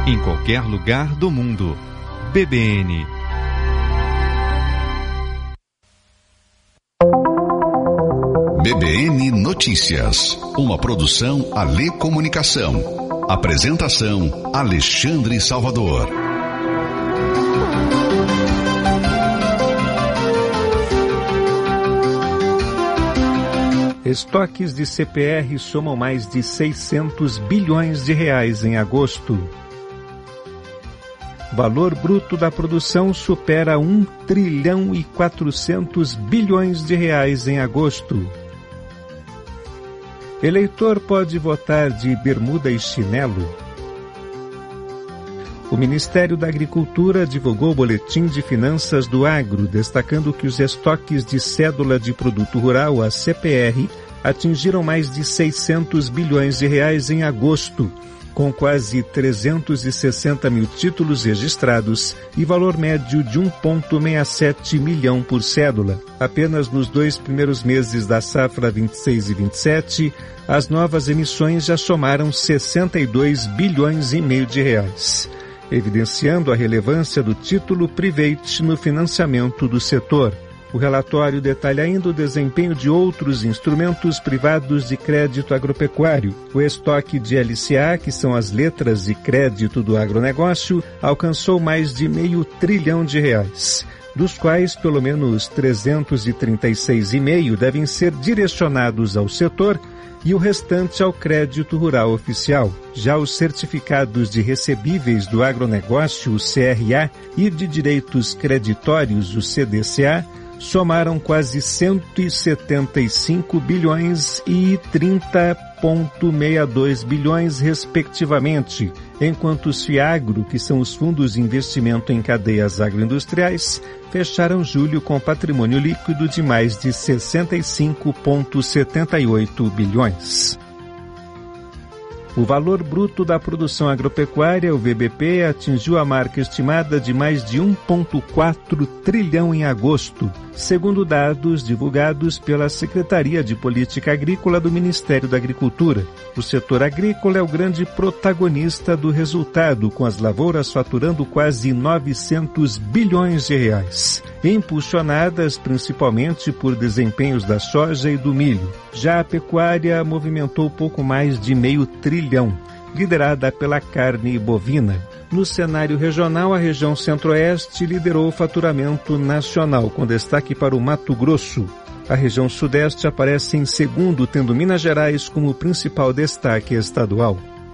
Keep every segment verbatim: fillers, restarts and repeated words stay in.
em qualquer lugar do mundo. B B N. B B N Notícias, uma produção Alê Comunicação. Apresentação Alexandre Salvador. Estoques de C P R somam mais de seiscentos bilhões de reais em agosto. Valor bruto da produção supera um trilhão e quatrocentos bilhões de reais em agosto. Eleitor pode votar de bermuda e chinelo. O Ministério da Agricultura divulgou o Boletim de Finanças do Agro, destacando que os estoques de cédula de produto rural, a C P R, atingiram mais de seiscentos bilhões de reais em agosto, com quase trezentos e sessenta mil títulos registrados e valor médio de um vírgula sessenta e sete milhão por cédula. Apenas nos dois primeiros meses da safra vinte e seis e vinte e sete, as novas emissões já somaram sessenta e dois bilhões e meio de reais, evidenciando a relevância do título Private no financiamento do setor. O relatório detalha ainda o desempenho de outros instrumentos privados de crédito agropecuário. O estoque de L C A, que são as letras de crédito do agronegócio, alcançou mais de meio trilhão de reais, dos quais pelo menos trezentos e trinta e seis vírgula cinco devem ser direcionados ao setor e o restante ao crédito rural oficial. Já os certificados de recebíveis do agronegócio, o C R A, e de direitos creditórios, o C D C A, somaram quase cento e setenta e cinco bilhões e trinta vírgula sessenta e dois bilhões, respectivamente, enquanto os FIAGRO, que são os fundos de investimento em cadeias agroindustriais, fecharam julho com patrimônio líquido de mais de sessenta e cinco vírgula setenta e oito bilhões. O valor bruto da produção agropecuária, o V B P, atingiu a marca estimada de mais de um vírgula quatro trilhão em agosto, segundo dados divulgados pela Secretaria de Política Agrícola do Ministério da Agricultura. O setor agrícola é o grande protagonista do resultado, com as lavouras faturando quase novecentos bilhões de reais, impulsionadas principalmente por desempenhos da soja e do milho. Já a pecuária movimentou pouco mais de meio trilhão, liderada pela carne bovina. No cenário regional, a região Centro-Oeste liderou o faturamento nacional, com destaque para o Mato Grosso. A região Sudeste aparece em segundo, tendo Minas Gerais como principal destaque estadual.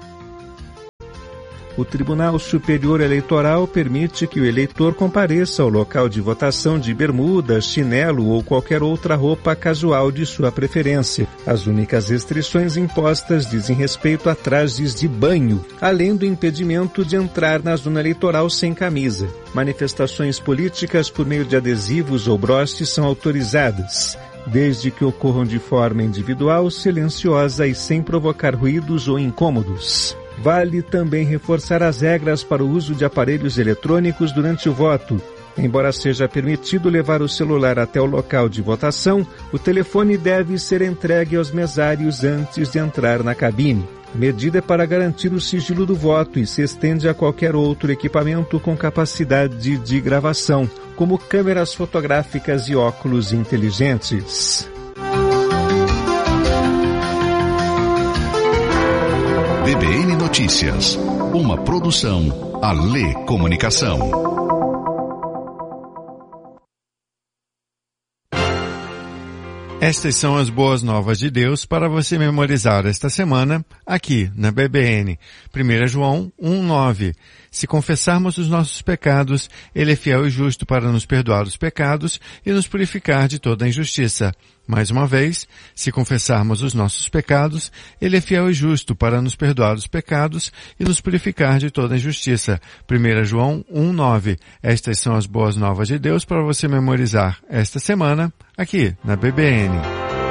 O Tribunal Superior Eleitoral permite que o eleitor compareça ao local de votação de bermuda, chinelo ou qualquer outra roupa casual de sua preferência. As únicas restrições impostas dizem respeito a trajes de banho, além do impedimento de entrar na zona eleitoral sem camisa. Manifestações políticas por meio de adesivos ou broches são autorizadas, desde que ocorram de forma individual, silenciosa e sem provocar ruídos ou incômodos. Vale também reforçar as regras para o uso de aparelhos eletrônicos durante o voto. Embora seja permitido levar o celular até o local de votação, o telefone deve ser entregue aos mesários antes de entrar na cabine. A medida é para garantir o sigilo do voto e se estende a qualquer outro equipamento com capacidade de gravação, como câmeras fotográficas e óculos inteligentes. B B N Notícias, uma produção Alê Comunicação. Estas são as boas novas de Deus para você memorizar esta semana aqui na B B N. primeiro João um, nove. Se confessarmos os nossos pecados, Ele é fiel e justo para nos perdoar os pecados e nos purificar de toda a injustiça. Mais uma vez, se confessarmos os nossos pecados, Ele é fiel e justo para nos perdoar os pecados e nos purificar de toda a injustiça. primeiro João um, nove. Estas são as boas novas de Deus para você memorizar esta semana aqui na B B N.